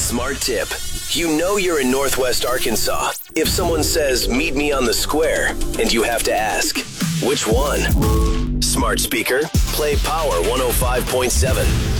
Smart tip. You know you're in Northwest Arkansas if someone says, meet me on the square, and you have to ask, which one? Smart speaker, play Power 105.7.